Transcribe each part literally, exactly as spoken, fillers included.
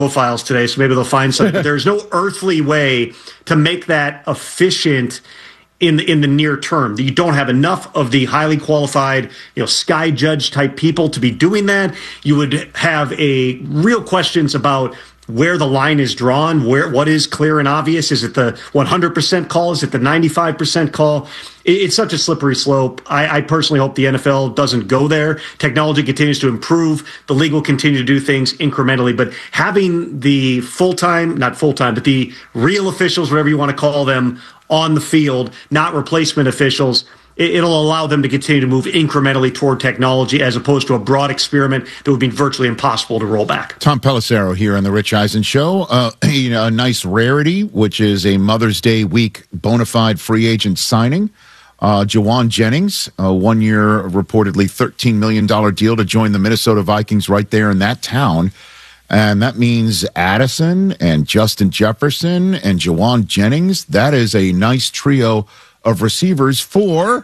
profiles today, so maybe they'll find something. There's no earthly way to make that efficient in the, in the near term. You don't have enough of the highly qualified, you know, sky judge type people to be doing that. You would have a real questions about where the line is drawn, where what is clear and obvious. Is it the one hundred percent call? Is it the ninety-five percent call? It, it's such a slippery slope. I, I personally hope the N F L doesn't go there. Technology continues to improve. The league will continue to do things incrementally. But having the full-time, not full-time, but the real officials, whatever you want to call them, on the field, not replacement officials, it'll allow them to continue to move incrementally toward technology as opposed to a broad experiment that would be virtually impossible to roll back. Tom Pelissero here on the Rich Eisen Show. Uh, you know, a nice rarity, which is a Mother's Day week bona fide free agent signing. Uh, Jauan Jennings, a one-year, reportedly thirteen million dollars deal to join the Minnesota Vikings right there in that town. And that means Addison and Justin Jefferson and Jauan Jennings. That is a nice trio of receivers for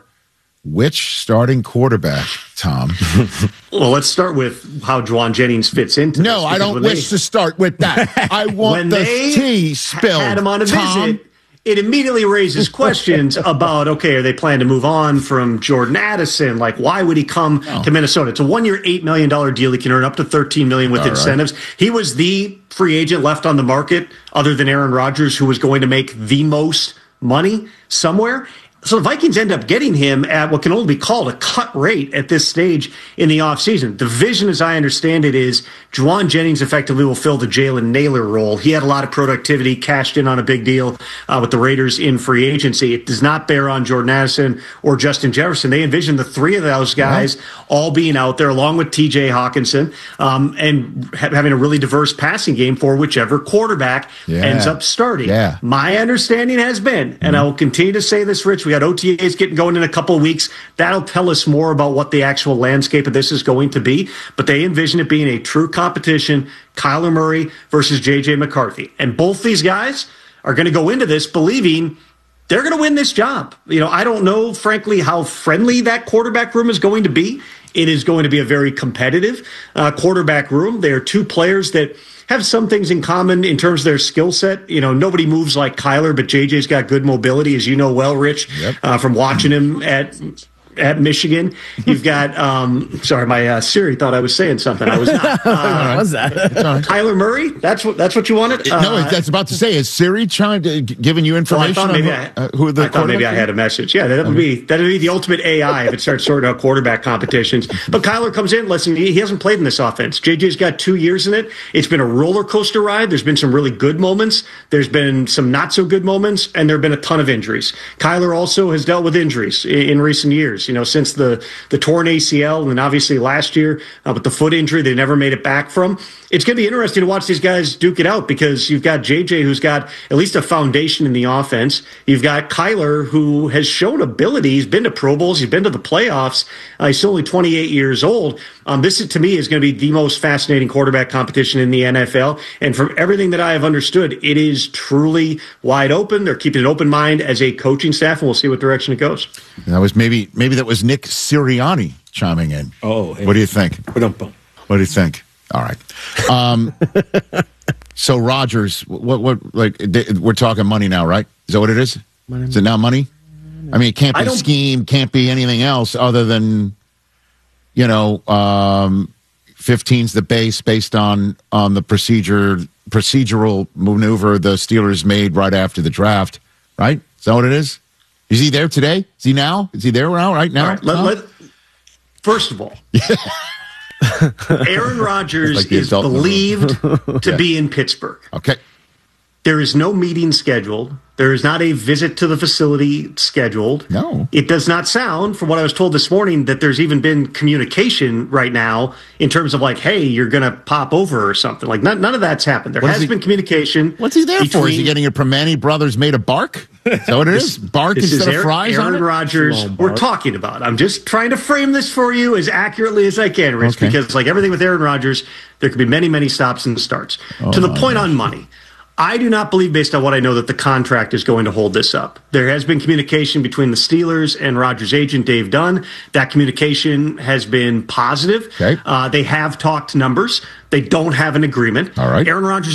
which starting quarterback, Tom? Well, let's start with how Jauan Jennings fits into no, this. I don't wish they, to start with that. I want the tea spilled, had him on a Tom. visit. It immediately raises questions about, okay, are they planning to move on from Jordan Addison? Like, why would he come oh. to Minnesota? It's a one-year, eight million dollars deal. He can earn up to thirteen million dollars with All incentives. Right. He was the free agent left on the market, other than Aaron Rodgers, who was going to make the most money somewhere. So the Vikings end up getting him at what can only be called a cut rate at this stage in the offseason. The vision, as I understand it, is Jauan Jennings effectively will fill the Jalen Nailor role. He had a lot of productivity, cashed in on a big deal uh, with the Raiders in free agency. It does not bear on Jordan Addison or Justin Jefferson. They envision the three of those guys yeah. all being out there, along with T J Hawkinson, um, and ha- having a really diverse passing game for whichever quarterback yeah. ends up starting. Yeah. My understanding has been, and mm-hmm. I will continue to say this, Rich, we got O T As getting going in a couple of weeks. That'll tell us more about what the actual landscape of this is going to be. But they envision it being a true competition, Kyler Murray versus J J McCarthy. And both these guys are going to go into this believing they're going to win this job. You know, I don't know, frankly, how friendly that quarterback room is going to be. It is going to be a very competitive uh, quarterback room. There are two players that have some things in common in terms of their skill set. You know, nobody moves like Kyler, but J J's got good mobility, as you know well, Rich, yep. uh, from watching him at at Michigan. You've got, um, sorry, my uh, Siri thought I was saying something. I was not. Uh, what was that? Kyler Murray? That's what That's what you wanted? Uh, no, that's about to say. Is Siri trying to giving you information well, I on who, I, uh, who the I thought maybe I had a message. Yeah, that would okay. be that would be the ultimate A I if it starts sorting out quarterback competitions. But Kyler comes in. Listen, he, he hasn't played in this offense. J J's got two years in it. It's been a roller coaster ride. There's been some really good moments. There's been some not so good moments, and there have been a ton of injuries. Kyler also has dealt with injuries in, in recent years. You know, since the the torn A C L, and then obviously last year uh, with the foot injury they never made it back from. It's going to be interesting to watch these guys duke it out because you've got J J, who's got at least a foundation in the offense. You've got Kyler, who has shown ability. He's been to Pro Bowls. He's been to the playoffs. Uh, he's only twenty-eight years old. Um, this, is, to me, is going to be the most fascinating quarterback competition in the N F L. And from everything that I have understood, it is truly wide open. They're keeping an open mind as a coaching staff, and we'll see what direction it goes. That was maybe maybe that was Nick Sirianni chiming in. Oh, hey. What do you think? What do you think? All right. Um, so Rodgers, what what like we're talking money now, right? Is that what it is? Money. Is it now money? I mean, it can't be a scheme, can't be anything else other than, you know, um, fifteen's the base based on on the procedure procedural maneuver the Steelers made right after the draft, right? Is that what it is? Is he there today? Is he now? Is he there now? Right now? All right, let, let, first of all, Aaron Rodgers like is believed to yeah. be in Pittsburgh. Okay. There is no meeting scheduled. There is not a visit to the facility scheduled. No. It does not sound, from what I was told this morning, that there's even been communication right now in terms of like, hey, you're going to pop over or something. Like, none, none of that's happened. There what has he, been communication. What's he there between, for? Is he getting a Primanti Brothers made of bark? Is that what it is? Bark this instead is Aaron, of fries Aaron on it? Rodgers we're talking about. I'm just trying to frame this for you as accurately as I can, Rich, okay. because like everything with Aaron Rodgers, there could be many, many stops and starts. Oh, to the point God. on money. I do not believe, based on what I know, that the contract is going to hold this up. There has been communication between the Steelers and Rodgers' agent, Dave Dunn. That communication has been positive. Okay. Uh, they have talked numbers. They don't have an agreement. All right. Aaron Rodgers